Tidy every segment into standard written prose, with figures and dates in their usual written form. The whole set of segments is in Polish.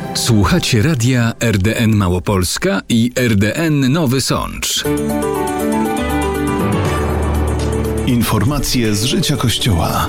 Słuchacie radia RDN Małopolska i RDN Nowy Sącz. Informacje z życia Kościoła.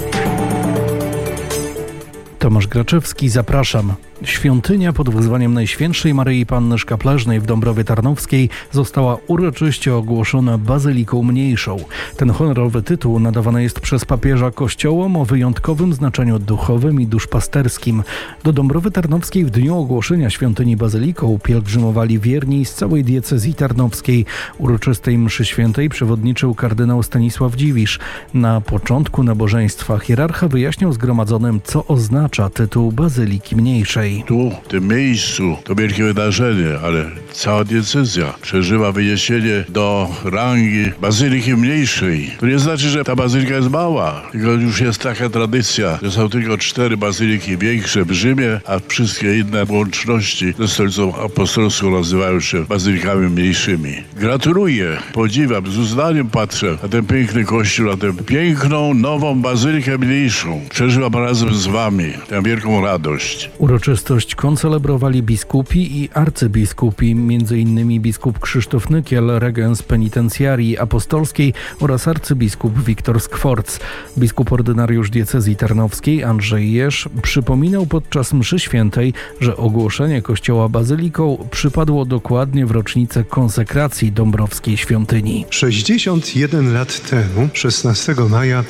Tomasz Graczewski, zapraszam. Świątynia pod wezwaniem Najświętszej Maryi Panny Szkapleżnej w Dąbrowie Tarnowskiej została uroczyście ogłoszona bazyliką mniejszą. Ten honorowy tytuł nadawany jest przez papieża kościołom o wyjątkowym znaczeniu duchowym i duszpasterskim. Do Dąbrowy Tarnowskiej w dniu ogłoszenia świątyni bazyliką pielgrzymowali wierni z całej diecezji tarnowskiej. Uroczystej mszy świętej przewodniczył kardynał Stanisław Dziwisz. Na początku nabożeństwa hierarcha wyjaśniał zgromadzonym, co oznacza tytuł bazyliki mniejszej. Tu, w tym miejscu, to wielkie wydarzenie, ale cała diecezja przeżywa wyniesienie do rangi bazyliki mniejszej. To nie znaczy, że ta bazylika jest mała, tylko już jest taka tradycja, że są tylko 4 bazyliki większe w Rzymie, a wszystkie inne w łączności ze stolicą apostolską nazywają się bazylikami mniejszymi. Gratuluję, podziwiam, z uznaniem patrzę na ten piękny kościół, na tę piękną, nową bazylikę mniejszą. Przeżywam razem z wami tę wielką radość. Uroczystość koncelebrowali biskupi i arcybiskupi, m.in. biskup Krzysztof Nykiel, regens penitencjarii apostolskiej oraz arcybiskup Wiktor Skworc. Biskup ordynariusz diecezji tarnowskiej Andrzej Jeż przypominał podczas mszy świętej, że ogłoszenie kościoła bazyliką przypadło dokładnie w rocznicę konsekracji dąbrowskiej świątyni. 61 lat temu, 16 maja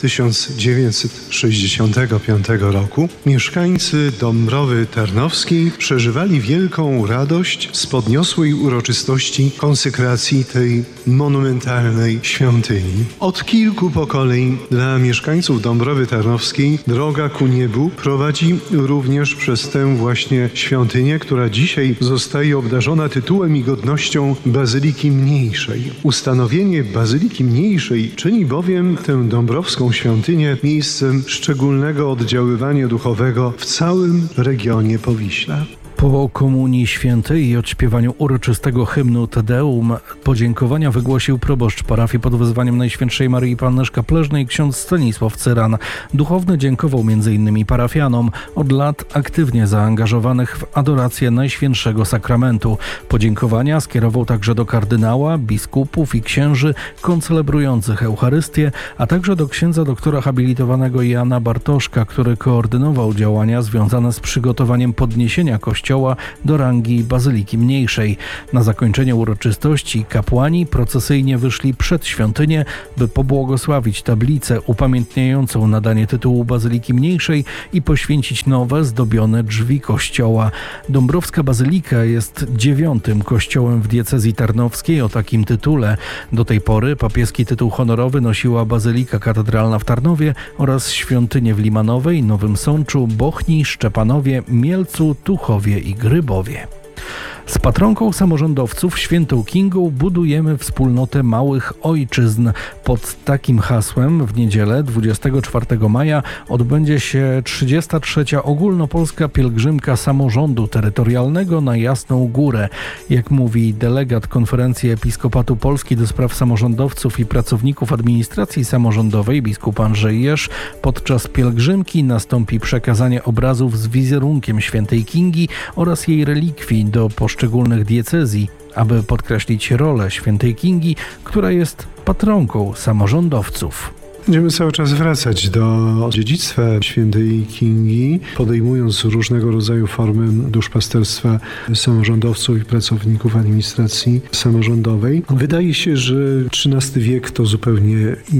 1965 roku, mieszkańcy Dąbrowy Tarnowskiej przeżywali wielką radość z podniosłej uroczystości konsekracji tej monumentalnej świątyni. Od kilku pokoleń dla mieszkańców Dąbrowy Tarnowskiej droga ku niebu prowadzi również przez tę właśnie świątynię, która dzisiaj zostaje obdarzona tytułem i godnością Bazyliki Mniejszej. Ustanowienie Bazyliki Mniejszej czyni bowiem tę dąbrowską świątynię miejscem szczególnego oddziaływania duchowego w całym regionie Powiśla. Po komunii świętej i odśpiewaniu uroczystego hymnu Te Deum podziękowania wygłosił proboszcz parafii pod wezwaniem Najświętszej Maryi Panny Szkapleżnej ksiądz Stanisław Cyran. Duchowny dziękował m.in. parafianom, od lat aktywnie zaangażowanych w adorację Najświętszego Sakramentu. Podziękowania skierował także do kardynała, biskupów i księży koncelebrujących Eucharystię, a także do księdza doktora habilitowanego Jana Bartoszka, który koordynował działania związane z przygotowaniem podniesienia kościoła do rangi bazyliki mniejszej. Na zakończenie uroczystości kapłani procesyjnie wyszli przed świątynię, by pobłogosławić tablicę upamiętniającą nadanie tytułu bazyliki mniejszej i poświęcić nowe, zdobione drzwi kościoła. Dąbrowska Bazylika jest 9. kościołem w diecezji tarnowskiej o takim tytule. Do tej pory papieski tytuł honorowy nosiła Bazylika Katedralna w Tarnowie oraz świątynie w Limanowej, Nowym Sączu, Bochni, Szczepanowie, Mielcu, Tuchowie i Grybowie. Z patronką samorządowców, świętą Kingą, budujemy wspólnotę małych ojczyzn. Pod takim hasłem w niedzielę 24 maja odbędzie się 33. ogólnopolska pielgrzymka samorządu terytorialnego na Jasną Górę. Jak mówi delegat Konferencji Episkopatu Polski do spraw samorządowców i pracowników administracji samorządowej biskup Andrzej Jeż, podczas pielgrzymki nastąpi przekazanie obrazów z wizerunkiem świętej Kingi oraz jej relikwii do poszczególnych diecezji, aby podkreślić rolę świętej Kingi, która jest patronką samorządowców. Będziemy cały czas wracać do dziedzictwa świętej Kingi, podejmując różnego rodzaju formy duszpasterstwa samorządowców i pracowników administracji samorządowej. Wydaje się, że XIII wiek to zupełnie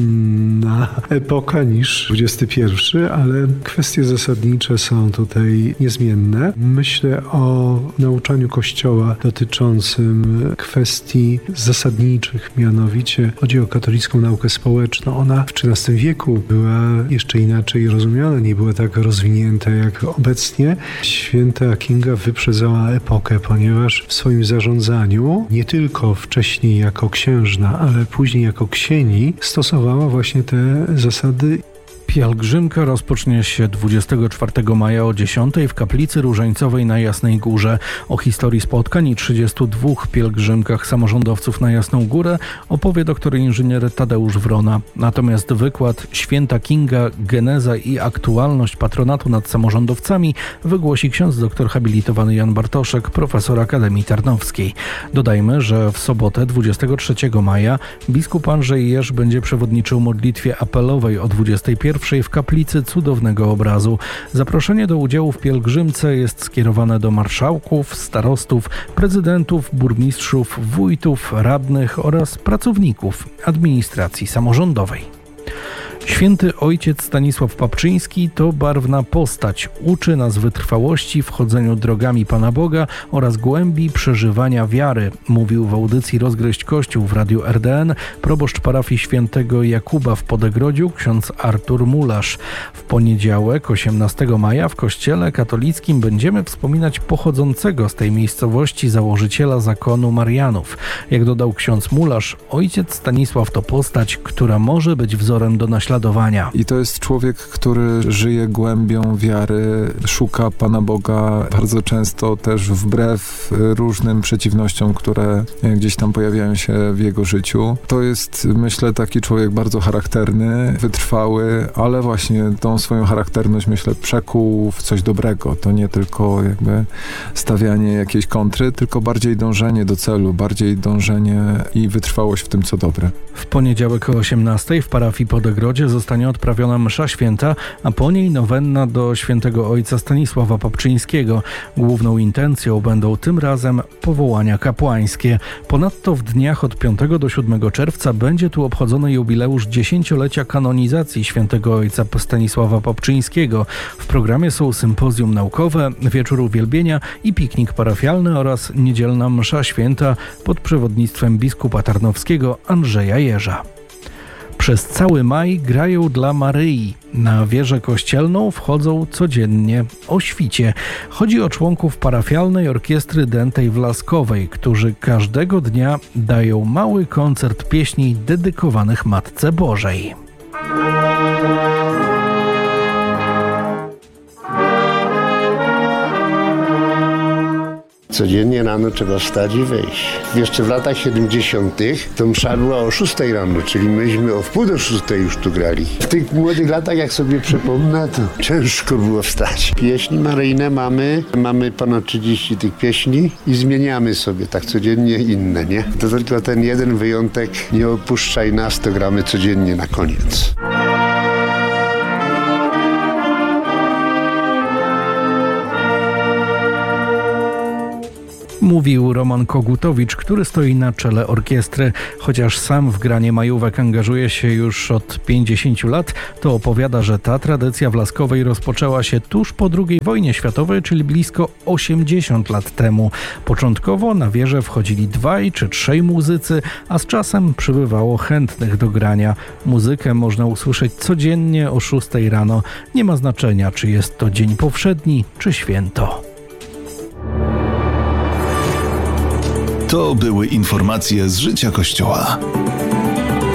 inna epoka niż XXI, ale kwestie zasadnicze są tutaj niezmienne. Myślę o nauczaniu Kościoła dotyczącym kwestii zasadniczych, mianowicie chodzi o katolicką naukę społeczną. Ona w XIII wieku była jeszcze inaczej rozumiana, nie była tak rozwinięta jak obecnie. Święta Kinga wyprzedzała epokę, ponieważ w swoim zarządzaniu, nie tylko wcześniej jako księżna, ale później jako ksieni, stosowała właśnie te zasady. Pielgrzymka rozpocznie się 24 maja o 10 w kaplicy Różańcowej na Jasnej Górze. O historii spotkań i 32 pielgrzymkach samorządowców na Jasną Górę opowie doktor inżynier Tadeusz Wrona. Natomiast wykład Święta Kinga, geneza i aktualność patronatu nad samorządowcami wygłosi ksiądz doktor habilitowany Jan Bartoszek, profesor Akademii Tarnowskiej. Dodajmy, że w sobotę 23 maja biskup Andrzej Jerz będzie przewodniczył modlitwie apelowej o 21 w kaplicy Cudownego Obrazu. Zaproszenie do udziału w pielgrzymce jest skierowane do marszałków, starostów, prezydentów, burmistrzów, wójtów, radnych oraz pracowników administracji samorządowej. Święty Ojciec Stanisław Papczyński to barwna postać. Uczy nas wytrwałości w chodzeniu drogami Pana Boga oraz głębi przeżywania wiary, mówił w audycji Rozgryźć Kościół w Radiu RDN proboszcz parafii Świętego Jakuba w Podegrodziu ksiądz Artur Mularz. W poniedziałek 18 maja w kościele katolickim będziemy wspominać pochodzącego z tej miejscowości założyciela zakonu Marianów. Jak dodał ksiądz Mularz, ojciec Stanisław to postać, która może być wzorem do naśladowania. I to jest człowiek, który żyje głębią wiary, szuka Pana Boga bardzo często też wbrew różnym przeciwnościom, które gdzieś tam pojawiają się w jego życiu. To jest, myślę, taki człowiek bardzo charakterny, wytrwały, ale właśnie tą swoją charakterność, myślę, przekuł w coś dobrego. To nie tylko jakby stawianie jakiejś kontry, tylko bardziej dążenie do celu, bardziej dążenie i wytrwałość w tym, co dobre. W poniedziałek o 18 w parafii Podegrodzie zostanie odprawiona msza święta, a po niej nowenna do świętego ojca Stanisława Papczyńskiego. Główną intencją będą tym razem powołania kapłańskie. Ponadto w dniach od 5 do 7 czerwca będzie tu obchodzony jubileusz 10-lecia kanonizacji świętego ojca Stanisława Papczyńskiego. W programie są sympozjum naukowe, wieczór uwielbienia i piknik parafialny oraz niedzielna msza święta pod przewodnictwem biskupa tarnowskiego Andrzeja Jerza. Przez cały maj grają dla Maryi. Na wieżę kościelną wchodzą codziennie o świcie. Chodzi o członków parafialnej orkiestry Dętej Wlaskowej, którzy każdego dnia dają mały koncert pieśni dedykowanych Matce Bożej. Codziennie rano trzeba wstać i wejść. Jeszcze w latach 70. to msza była o 6 rano, czyli myśmy o wpół do 6 już tu grali. W tych młodych latach, jak sobie przypomnę, to ciężko było wstać. Pieśni maryjne mamy ponad 30 tych pieśni i zmieniamy sobie tak codziennie inne, nie? To tylko ten jeden wyjątek, nie opuszczaj nas, to gramy codziennie na koniec. Mówił Roman Kogutowicz, który stoi na czele orkiestry. Chociaż sam w granie majówek angażuje się już od 50 lat, to opowiada, że ta tradycja w Laskowej rozpoczęła się tuż po II wojnie światowej, czyli blisko 80 lat temu. Początkowo na wieżę wchodzili 2 czy 3 muzycy, a z czasem przybywało chętnych do grania. Muzykę można usłyszeć codziennie o 6 rano. Nie ma znaczenia, czy jest to dzień powszedni, czy święto. To były informacje z życia Kościoła.